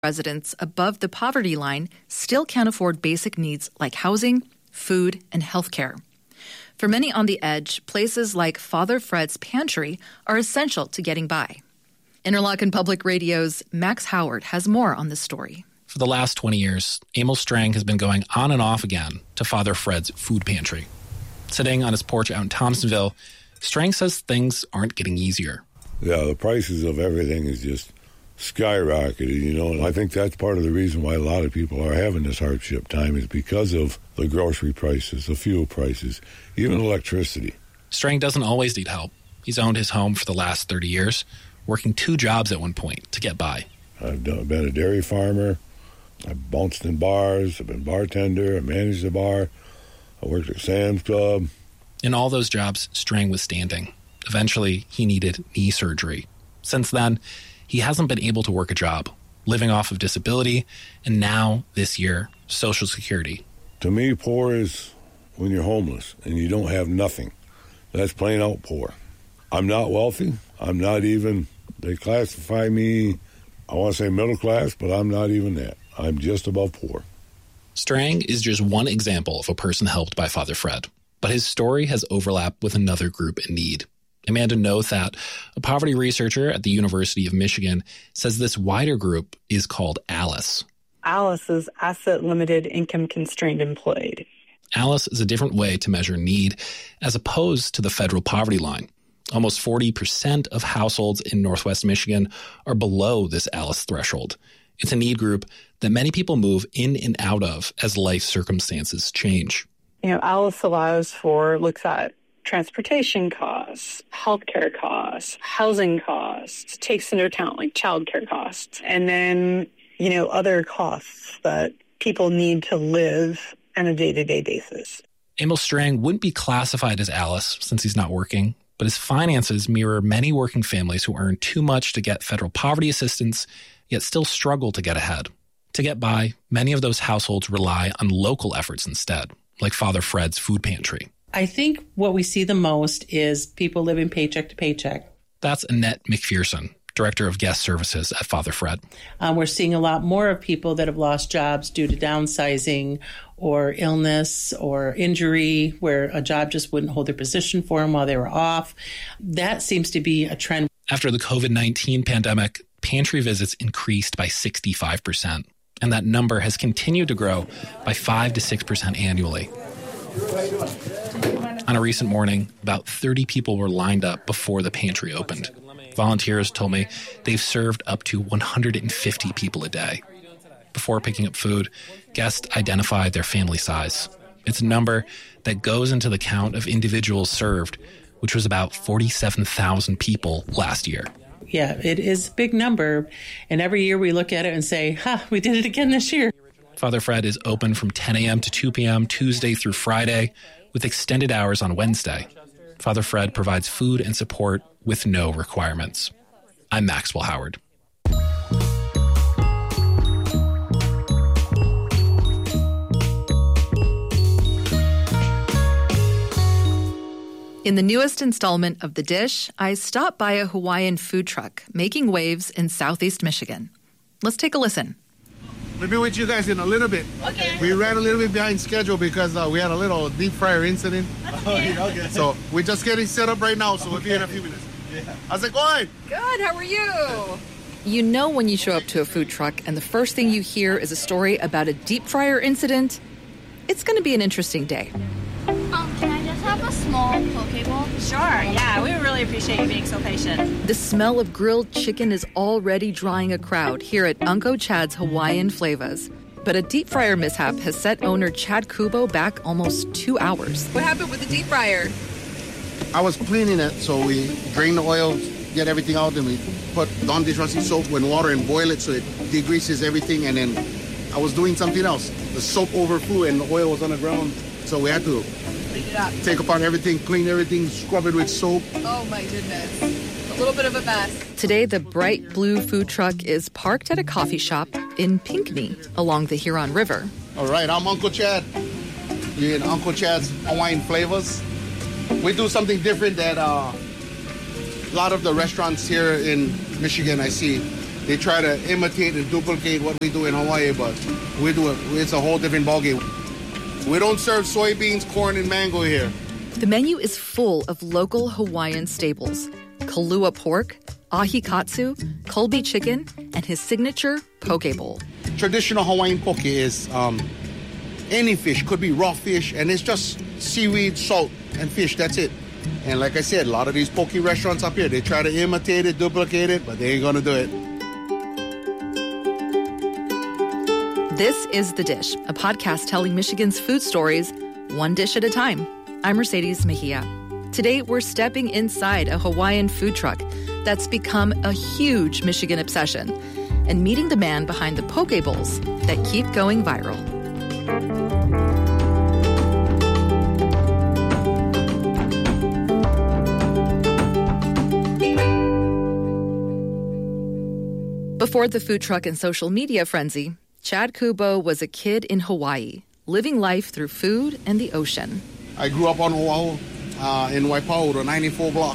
Residents above the poverty line still can't afford basic needs like housing, food, and healthcare. For many on the edge, places like Father Fred's Pantry are essential to getting by. Interlochen Public Radio's Max Howard has more on this story. For the last 20 years, Emil Strang has been going on and off again to Father Fred's food pantry. Sitting on his porch out in Thompsonville, Strang says things aren't getting easier. Yeah, the prices of everything is just skyrocketed, and I think that's part of the reason why a lot of people are having this hardship time is because of the grocery prices, the fuel prices, even electricity. Strang doesn't always need help. He's owned his home for the last 30 years, working 2 jobs at one point to get by. I've been a dairy farmer. I've bounced in bars. I've been bartender. I managed the bar. I worked at Sam's Club. In all those jobs, Strang was standing. Eventually, he needed knee surgery. Since then, he hasn't been able to work a job, living off of disability, and now, this year, Social Security. To me, poor is when you're homeless and you don't have nothing. That's plain out poor. I'm not wealthy. I'm not even, they classify me, I want to say middle class, but I'm not even that. I'm just above poor. Strang is just one example of a person helped by Father Fred, but his story has overlap with another group in need. Amanda Nothat, a poverty researcher at the University of Michigan, says this wider group is called ALICE. ALICE is Asset Limited Income Constrained Employed. ALICE is a different way to measure need as opposed to the federal poverty line. Almost 40% of households in Northwest Michigan are below this ALICE threshold. It's a need group that many people move in and out of as life circumstances change. ALICE looks at transportation costs, healthcare costs, housing costs, takes into account like childcare costs, and then, other costs that people need to live on a day-to-day basis. Emil Strang wouldn't be classified as ALICE since he's not working, but his finances mirror many working families who earn too much to get federal poverty assistance, yet still struggle to get ahead. To get by, many of those households rely on local efforts instead, like Father Fred's food pantry. I think what we see the most is people living paycheck to paycheck. That's Annette McPherson, Director of Guest Services at Father Fred. We're seeing a lot more of people that have lost jobs due to downsizing or illness or injury, where a job just wouldn't hold their position for them while they were off. That seems to be a trend. After the COVID-19 pandemic, pantry visits increased by 65%, and that number has continued to grow by 5 to 6% annually. On a recent morning, about 30 people were lined up before the pantry opened. Volunteers told me they've served up to 150 people a day. Before picking up food, guests identified their family size. It's a number that goes into the count of individuals served, which was about 47,000 people last year. Yeah, it is a big number. And every year we look at it and say, we did it again this year. Father Fred is open from 10 a.m. to 2 p.m. Tuesday through Friday, with extended hours on Wednesday. Father Fred provides food and support with no requirements. I'm Maxwell Howard. In the newest installment of The Dish, I stopped by a Hawaiian food truck making waves in Southeast Michigan. Let's take a listen. We'll be with you guys in a little bit. Okay. We ran a little bit behind schedule because we had a little deep fryer incident. Okay. So we're just getting set up right now, so we'll be in a few minutes. Yeah. How's it going? Good, how are you? You know when you show up to a food truck and the first thing you hear is a story about a deep fryer incident? It's going to be an interesting day. Can I just have a small poke bowl? Sure, yeah. We really appreciate you being so patient. The smell of grilled chicken is already drawing a crowd here at Uncle Chad's Hawaiian Flavas. But a deep fryer mishap has set owner Chad Kubo back almost 2 hours. What happened with the deep fryer? I was cleaning it, so we drain the oil, get everything out, and we put Dawn dishwashing soap in water and boil it so it degreases everything, and then I was doing something else. The soap overflew and the oil was on the ground, so we had to take apart everything, clean everything, scrub it with soap. Oh my goodness. A little bit of a mess. Today, the bright blue food truck is parked at a coffee shop in Pinckney along the Huron River. All right, I'm Uncle Chad. We're in Uncle Chad's Hawaiian Flavas. We do something different that a lot of the restaurants here in Michigan, I see, They try to imitate and duplicate what we do in Hawaii, but it's a whole different ballgame. We don't serve soybeans, corn, and mango here. The menu is full of local Hawaiian staples: kalua pork, ahi katsu, Colby chicken, and his signature poke bowl. Traditional Hawaiian poke is any fish, could be raw fish, and it's just seaweed, salt, and fish. That's it. And like I said, a lot of these poke restaurants up here, they try to imitate it, duplicate it, but they ain't gonna do it. This is The Dish, a podcast telling Michigan's food stories, one dish at a time. I'm Mercedes Mejia. Today, we're stepping inside a Hawaiian food truck that's become a huge Michigan obsession and meeting the man behind the poke bowls that keep going viral. Before the food truck and social media frenzy, Chad Kubo was a kid in Hawaii, living life through food and the ocean. I grew up on Oahu in Waipahu, the 94 block.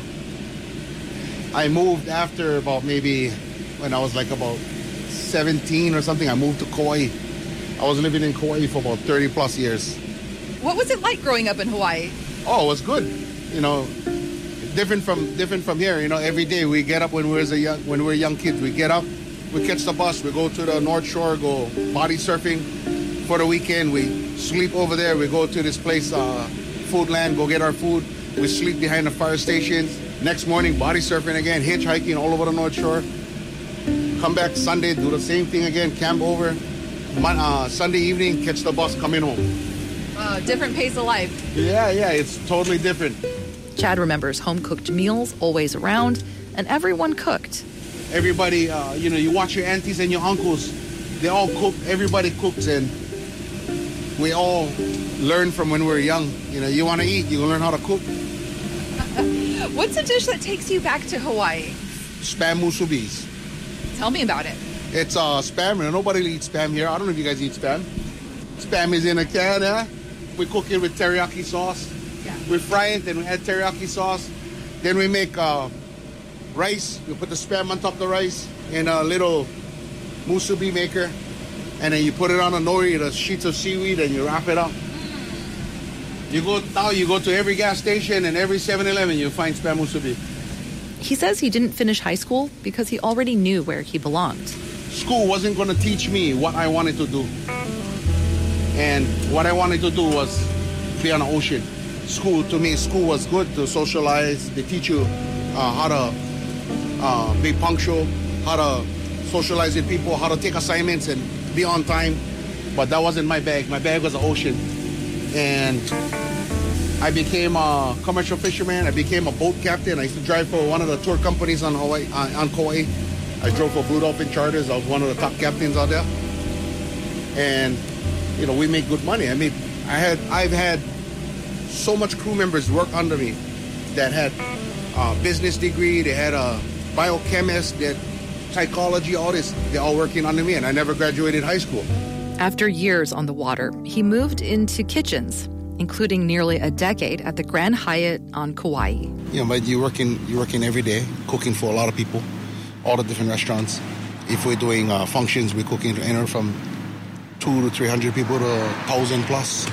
I moved after about maybe when I was like about 17 or something, I moved to Kauai. I was living in Kauai for about 30 plus years. What was it like growing up in Hawaii? Oh, it was good. You know, different from here. You know, every day we get up when we're young kids. We get up, we catch the bus, we go to the North Shore, go body surfing for the weekend. We sleep over there. We go to this place, Foodland, go get our food. We sleep behind the fire stations. Next morning, body surfing again, hitchhiking all over the North Shore. Come back Sunday, do the same thing again, camp over. Sunday evening, catch the bus, coming home. Different pace of life. Yeah, it's totally different. Chad remembers home-cooked meals always around, and everyone cooked. Everybody, you watch your aunties and your uncles. They all cook. Everybody cooks, and we all learn from when we were young. You know, you want to eat, you learn how to cook. What's a dish that takes you back to Hawaii? Spam musubis. Tell me about it. It's spam, and nobody eats spam here. I don't know if you guys eat spam. Spam is in a can, We cook it with teriyaki sauce. Yeah. We fry it, then we add teriyaki sauce. Then we make rice. We put the spam on top of the rice in a little musubi maker. And then you put it on a nori, the sheets of seaweed, and you wrap it up. You go to every gas station and every 7-Eleven, you'll find spam musubi. He says he didn't finish high school because he already knew where he belonged. School wasn't going to teach me what I wanted to do. And what I wanted to do was be on the ocean. School was good to socialize. They teach you how to be punctual, how to socialize with people, how to take assignments and be on time. But that wasn't my bag. My bag was the ocean. And I became a commercial fisherman. I became a boat captain. I used to drive for one of the tour companies on Kauai. I drove for Blue Dolphin Charters. I was one of the top captains out there. And, we made good money. I've had so much crew members work under me that had a business degree. They had a biochemist, that psychology, all this. They're all working under me, and I never graduated high school. After years on the water, he moved into kitchens, including nearly a decade at the Grand Hyatt on Kauai. But you're working every day, cooking for a lot of people, all the different restaurants. If we're doing functions, we're cooking anywhere from 200 to 300 people to 1,000 plus.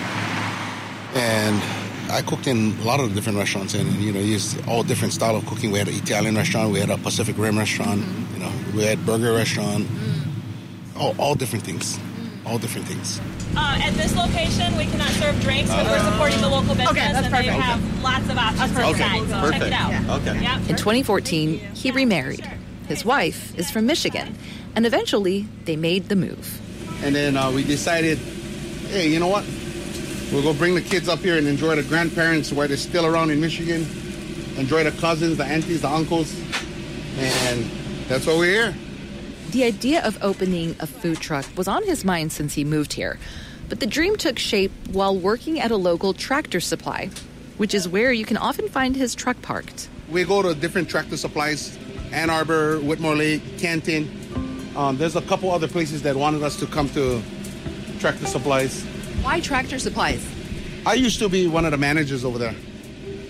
And I cooked in a lot of the different restaurants, and used all different style of cooking. We had an Italian restaurant, we had a Pacific Rim restaurant, we had burger restaurant, all different things. All different things. At this location, we cannot serve drinks, but we're supporting the local business, and they have lots of options for tonight, so check it out. Yeah. Okay. Yep. In 2014, he remarried. His wife is from Michigan, and eventually they made the move. And then we decided, hey, you know what? We'll go bring the kids up here and enjoy the grandparents while they're still around in Michigan. Enjoy the cousins, the aunties, the uncles. And that's why we're here. The idea of opening a food truck was on his mind since he moved here, but the dream took shape while working at a local Tractor Supply, which is where you can often find his truck parked. We go to different Tractor Supplies, Ann Arbor, Whitmore Lake, Canton. There's a couple other places that wanted us to come to Tractor Supplies. Why Tractor Supplies? I used to be one of the managers over there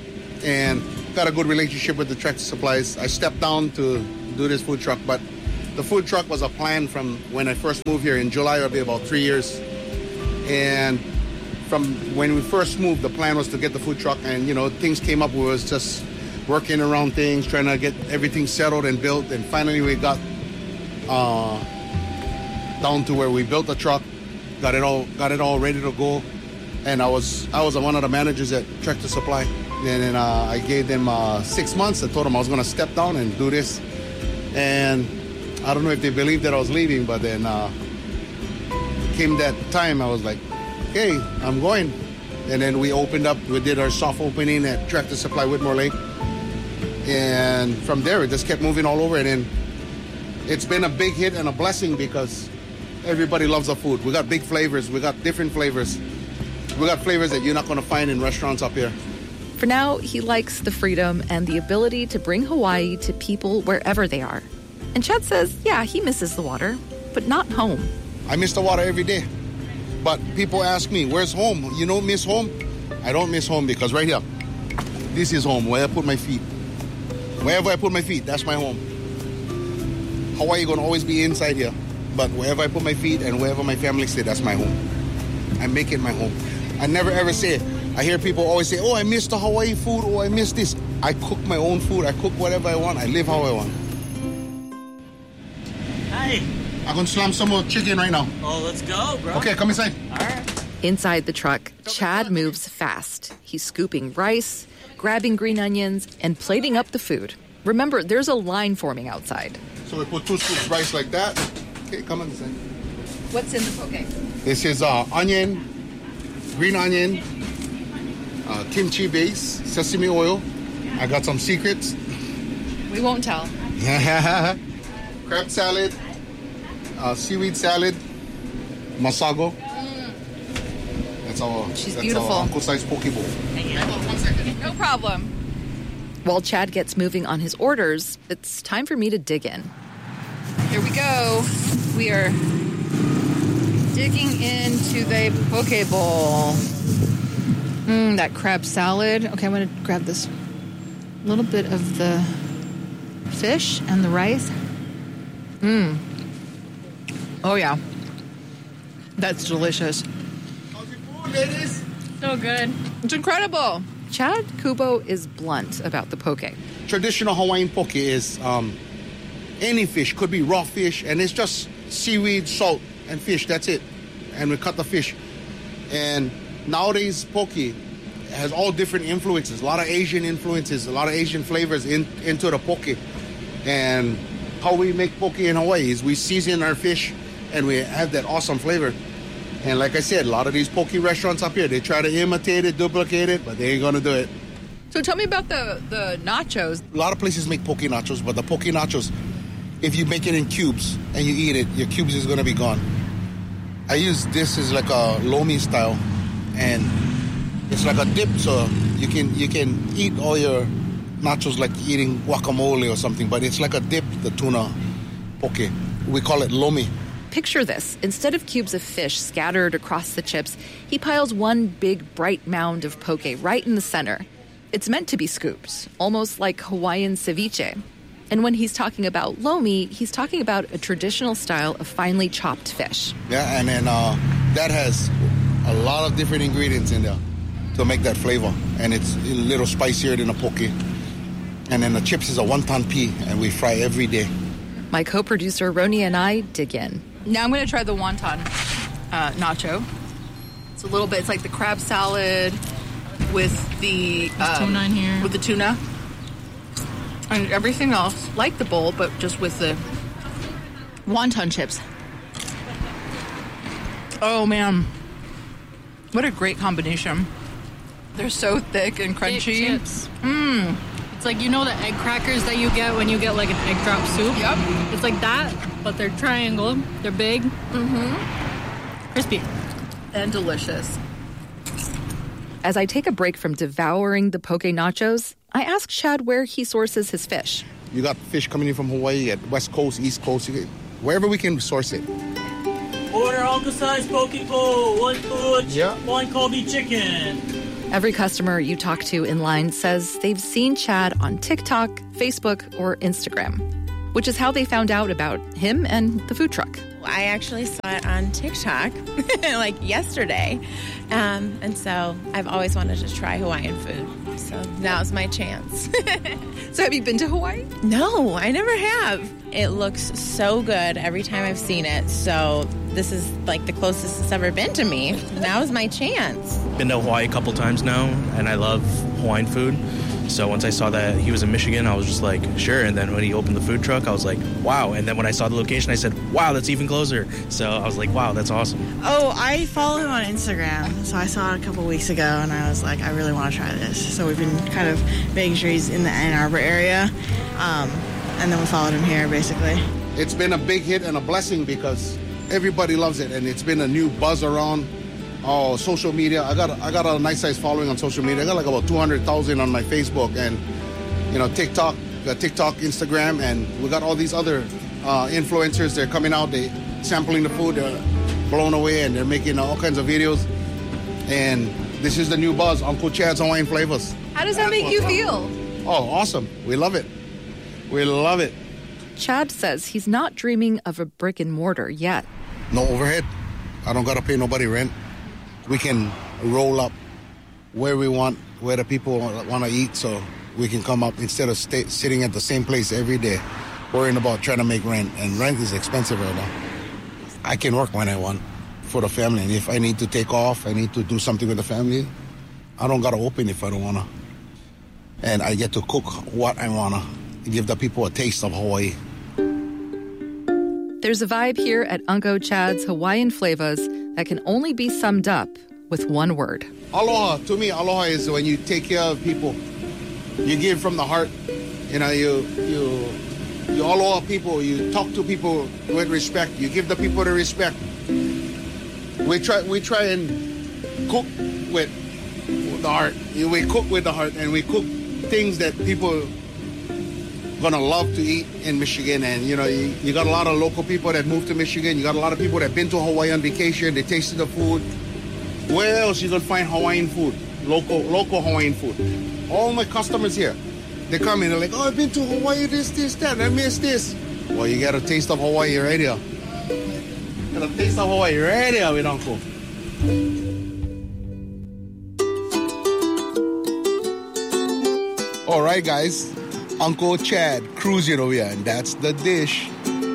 and got a good relationship with the Tractor Supplies. I stepped down to do this food truck, but The food truck was a plan from when I first moved here in July. It'll be about 3 years. And from when we first moved, the plan was to get the food truck. And, things came up. We was just working around things, trying to get everything settled and built. And finally we got down to where we built the truck, got it all ready to go. And I was one of the managers at Tractor Supply. And then I gave them 6 months. I told them I was going to step down and do this. And I don't know if they believed that I was leaving, but then came that time, I was like, okay, I'm going. And then we did our soft opening at Tractor Supply Whitmore Lake. And from there, it just kept moving all over. And then it's been a big hit and a blessing because everybody loves the food. We got big flavors. We got different flavors. We got flavors that you're not going to find in restaurants up here. For now, he likes the freedom and the ability to bring Hawaii to people wherever they are. And Chad says, yeah, he misses the water, but not home. I miss the water every day. But people ask me, where's home? You don't miss home? I don't miss home because right here, this is home, where I put my feet. Wherever I put my feet, that's my home. Hawaii going to always be inside here. But wherever I put my feet and wherever my family stay, that's my home. I make it my home. I never ever say, I hear people always say, oh, I miss the Hawaii food, oh, I miss this. I cook my own food. I cook whatever I want. I live how I want. Hi. I'm going to slam some more chicken right now. Oh, let's go, bro. Okay, come inside. All right. Inside the truck, Chad moves fast. He's scooping rice, grabbing green onions, and plating up the food. Remember, there's a line forming outside. So we put 2 scoops rice like that. Okay, come on inside. What's in the poke? This is onion, green onion, kimchi base, sesame oil. I got some secrets. We won't tell. Crab salad, seaweed salad, masago. That's beautiful. our Uncle Si's poke bowl. Hang on 1 second. No problem. While Chad gets moving on his orders, it's time for me to dig in. Here we go. We are digging into the poke bowl. That crab salad. Okay, I'm going to grab this little bit of the fish and the rice. Oh, yeah. That's delicious. How's your food, ladies? So good. It's incredible. Chad Kubo is blunt about the poke. Traditional Hawaiian poke is any fish. Could be raw fish, and it's just seaweed, salt, and fish. That's it. And we cut the fish. And nowadays, poke has all different influences. A lot of Asian influences, a lot of Asian flavors into the poke. And how we make poke in Hawaii is we season our fish, and we have that awesome flavor. And like I said, a lot of these poke restaurants up here, they try to imitate it, duplicate it, but they ain't gonna do it. So tell me about the nachos. A lot of places make poke nachos, but the poke nachos, if you make it in cubes and you eat it, your cubes is gonna be gone. I use this as like a lomi style, and it's like a dip, so you can eat all your nachos like eating guacamole or something, but it's like a dip, the tuna poke. We call it lomi. Picture this. Instead of cubes of fish scattered across the chips, he piles one big bright mound of poke right in the center. It's meant to be scooped, almost like Hawaiian ceviche. And when he's talking about lomi, he's talking about a traditional style of finely chopped fish. Yeah, and then that has a lot of different ingredients in there to make that flavor. And it's a little spicier than a poke. And then the chips is a wonton pea, and we fry every day. My co-producer Roni and I dig in. Now I'm going to try the wonton nacho. It's a little bit, it's like the crab salad with the tuna in here. With the tuna. And everything else, like the bowl, but just with the wonton chips. Oh, man. What a great combination. They're so thick and crunchy. Thick chips. It's like, the egg crackers that you get when you get like an egg drop soup? Yep. It's like that, but they're triangle. They're big. Crispy. And delicious. As I take a break from devouring the poke nachos, I ask Chad where he sources his fish. You got fish coming in from Hawaii at West Coast, East Coast, wherever we can source it. Order Uncle Si's poke bowl, 1 foot, Yeah. 1 Kobe chicken. Every customer you talk to in line says they've seen Chad on TikTok, Facebook, or Instagram. which is how they found out about him and the food truck. I actually saw it on TikTok like yesterday. And so I've always wanted to try Hawaiian food. So now's my chance. So have you been to Hawaii? No, I never have. It looks so good every time I've seen it. So this is like the closest it's ever been to me. Now is my chance. Been to Hawaii a couple times now, and I love Hawaiian food. So once I saw that he was in Michigan, I was just like, sure. And then when he opened the food truck, I was like, wow. And then when I saw the location, I said, wow, that's even closer. So I was like, wow, that's awesome. Oh, I follow him on Instagram. So I saw it a couple weeks ago, and I was like, I really want to try this. So we've been kind of making sure he's in the Ann Arbor area. And then we followed him here, basically. It's been a big hit and a blessing because everybody loves it, and it's been a new buzz around social media. I got a nice size following on social media. I got like about 200,000 on my Facebook, and TikTok, Instagram, and we got all these other influencers. They're coming out, they sampling the food, they're blown away, and they're making all kinds of videos. And this is the new buzz, Uncle Chad's Hawaiian Flavors. How does that make you feel? Oh, awesome. We love it. We love it. Chad says he's not dreaming of a brick and mortar yet. No overhead. I don't got to pay nobody rent. We can roll up where we want, where the people want to eat, so we can come up instead of sitting at the same place every day, worrying about trying to make rent. And rent is expensive right now. I can work when I want for the family. And if I need to take off, I need to do something with the family, I don't got to open if I don't want to. And I get to cook what I want to. Give the people a taste of Hawaii. There's a vibe here at Uncle Chad's Hawaiian Flavors that can only be summed up with one word. Aloha. To me, aloha is when you take care of people. You give from the heart. You aloha people. You talk to people with respect. You give the people the respect. We try and cook with the heart. We cook with the heart, and we cook things that people gonna love to eat in Michigan. And you got a lot of local people that moved to Michigan. You got a lot of people that been to Hawaii on vacation. They tasted the food. Where else you gonna find Hawaiian food? Local Hawaiian food. All my customers here, they come in, they're like, oh, I've been to Hawaii, this, that, I miss this. Well, you got a taste of Hawaii right here. Got a taste of Hawaii right here with Uncle. All right, guys. Uncle Chad cruising over here, and that's the dish.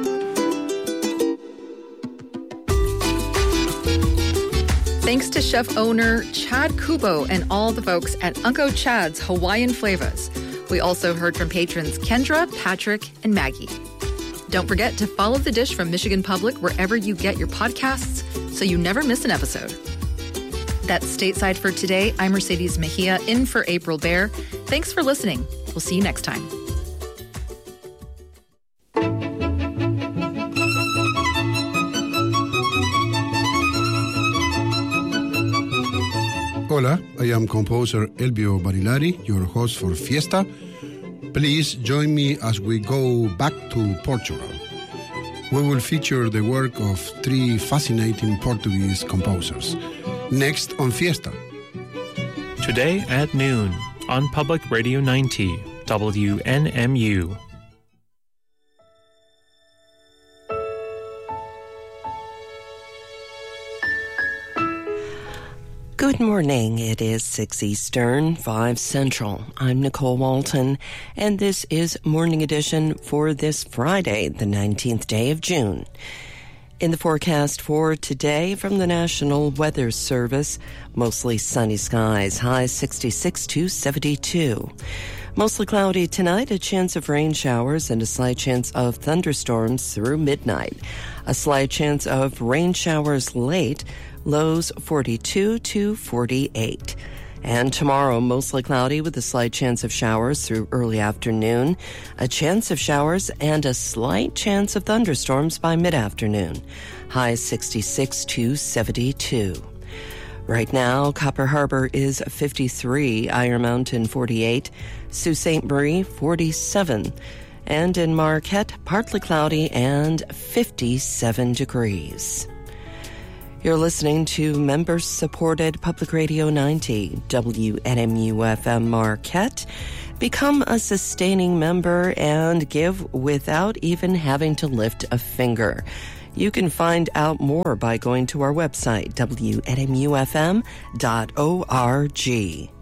Thanks to chef owner Chad Kubo and all the folks at Uncle Chad's Hawaiian Flavors. We also heard from patrons Kendra, Patrick, and Maggie. Don't forget to follow The Dish from Michigan Public wherever you get your podcasts so you never miss an episode. That's Stateside for today. I'm Mercedes Mejia in for April Bear. Thanks for listening. We'll see you next time. Hola, I am composer Elvio Barilari, your host for Fiesta. Please join me as we go back to Portugal. We will feature the work of 3 fascinating Portuguese composers. Next on Fiesta. Today at noon on Public Radio 90, WNMU. Good morning. It is 6 Eastern, 5 Central. I'm Nicole Walton, and this is Morning Edition for this Friday, the 19th day of June. In the forecast for today from the National Weather Service, mostly sunny skies, high 66 to 72. Mostly cloudy tonight, a chance of rain showers and a slight chance of thunderstorms through midnight. A slight chance of rain showers late, lows 42 to 48. And tomorrow, mostly cloudy with a slight chance of showers through early afternoon, a chance of showers and a slight chance of thunderstorms by mid-afternoon. High 66 to 72. Right now, Copper Harbor is 53, Iron Mountain 48, Sault Ste. Marie 47, and in Marquette, partly cloudy and 57 degrees. You're listening to member-supported Public Radio 90, WNMU-FM Marquette. Become a sustaining member and give without even having to lift a finger. You can find out more by going to our website, WNMUFM.org.